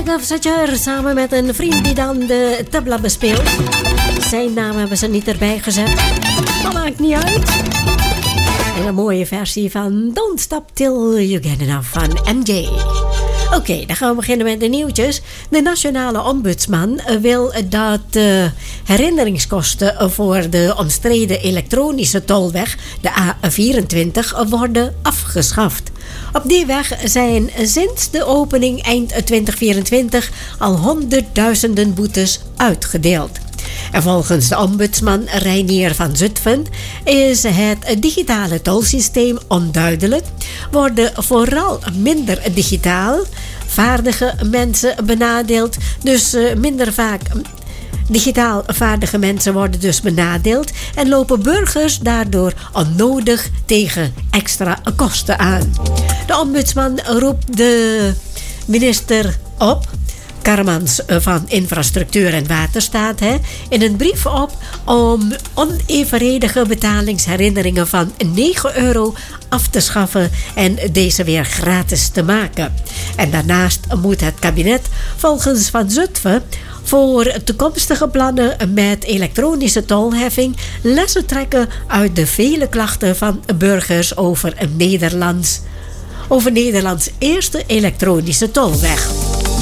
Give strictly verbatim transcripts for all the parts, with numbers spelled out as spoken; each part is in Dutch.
Randolph Satcher samen met een vriend die dan de tabla bespeelt. Zijn naam hebben ze niet erbij gezet. Dat maakt niet uit. En een mooie versie van Don't Stop Till You Get Enough van M J. Oké, okay, dan gaan we beginnen met de nieuwtjes. De nationale ombudsman wil dat de herinneringskosten voor de omstreden elektronische tolweg, de A vierentwintig, worden afgeschaft. Op die weg zijn sinds de opening eind twintig vierentwintig al honderdduizenden boetes uitgedeeld. En volgens de ombudsman Reinier van Zutphen is het digitale tolsysteem onduidelijk, worden vooral minder digitaal vaardige mensen benadeeld, dus minder vaak digitaal vaardige mensen worden dus benadeeld en lopen burgers daardoor onnodig tegen extra kosten aan. De ombudsman roept de minister op, Karmans van Infrastructuur en Waterstaat, hè, in een brief op om onevenredige betalingsherinneringen van negen euro af te schaffen en deze weer gratis te maken. En daarnaast moet het kabinet volgens Van Zutphen voor toekomstige plannen met elektronische tolheffing lessen trekken uit de vele klachten van burgers over een Nederlands, over Nederlands eerste elektronische tolweg.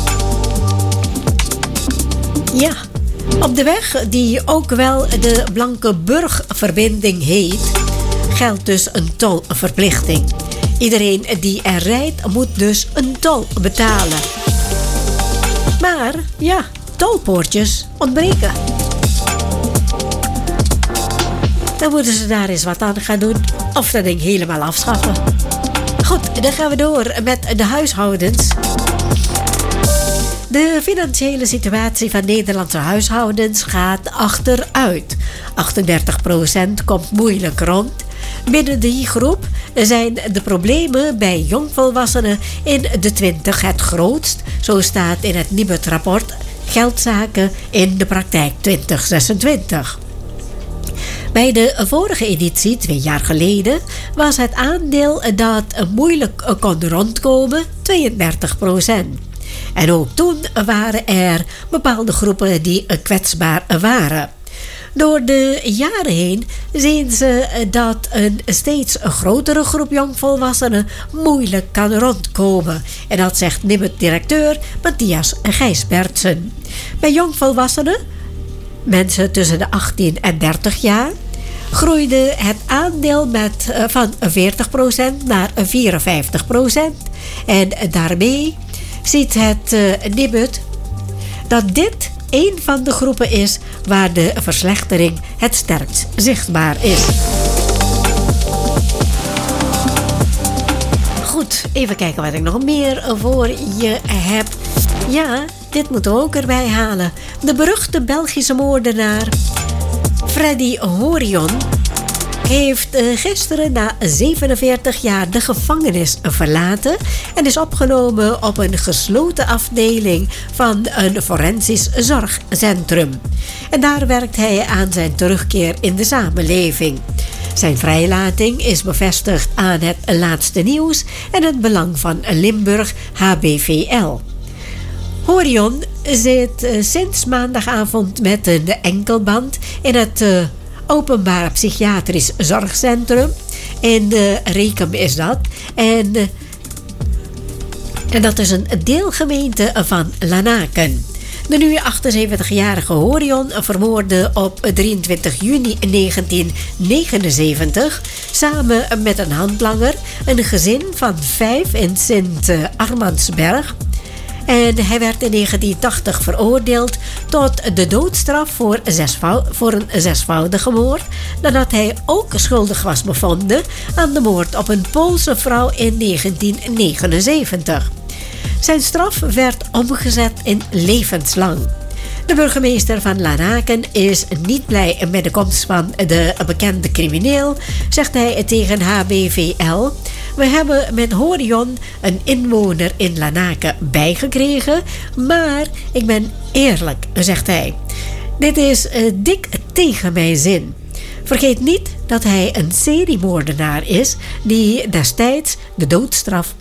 Ja, op de weg die ook wel de Blankenburg-verbinding heet, geldt dus een tolverplichting. Iedereen die er rijdt moet dus een tol betalen. Maar ja, tolpoortjes ontbreken. Dan moeten ze daar eens wat aan gaan doen of dat ding helemaal afschaffen. Goed, dan gaan we door met de huishoudens. De financiële situatie van Nederlandse huishoudens gaat achteruit. achtendertig procent komt moeilijk rond. Binnen die groep zijn de problemen bij jongvolwassenen in de twintig het grootst. Zo staat in het Nibud-rapport Geldzaken in de praktijk twintig zesentwintig. Bij de vorige editie, twee jaar geleden, was het aandeel dat moeilijk kon rondkomen tweeëndertig procent. En ook toen waren er bepaalde groepen die kwetsbaar waren. Door de jaren heen zien ze dat een steeds grotere groep jongvolwassenen moeilijk kan rondkomen. En dat zegt Nibud-directeur Matthias Gijsbertsen. Bij jongvolwassenen, mensen tussen de achttien en dertig jaar, groeide het aandeel met, van veertig procent naar vierenvijftig procent. En daarmee ziet het uh, Nibud dat dit een van de groepen is waar de verslechtering het sterkst zichtbaar is. Goed, even kijken wat ik nog meer voor je heb. Ja, dit moeten we ook erbij halen. De beruchte Belgische moordenaar Freddy Horion heeft gisteren na zevenenveertig jaar de gevangenis verlaten en is opgenomen op een gesloten afdeling van een forensisch zorgcentrum. En daar werkt hij aan zijn terugkeer in de samenleving. Zijn vrijlating is bevestigd aan het laatste nieuws en het belang van Limburg H B V L. Horion zit sinds maandagavond met een enkelband in het uh, Openbaar Psychiatrisch Zorgcentrum. In uh, Rekem is dat. En, uh, en dat is een deelgemeente van Lanaken. De nu achtenzeventigjarige Horion vermoordde op drieëntwintig juni negentien negenenzeventig samen met een handlanger een gezin van vijf in Sint-Armansberg. En hij werd in negentien tachtig veroordeeld tot de doodstraf voor, zesvou- voor een zesvoudige moord, nadat hij ook schuldig was bevonden aan de moord op een Poolse vrouw in negentien negenenzeventig. Zijn straf werd omgezet in levenslang. De burgemeester van Lanaken is niet blij met de komst van de bekende crimineel, zegt hij tegen H B V L. We hebben met Horion een inwoner in Lanaken bijgekregen, maar ik ben eerlijk, zegt hij. Dit is uh, dik tegen mijn zin. Vergeet niet dat hij een seriemoordenaar is die destijds de doodstraf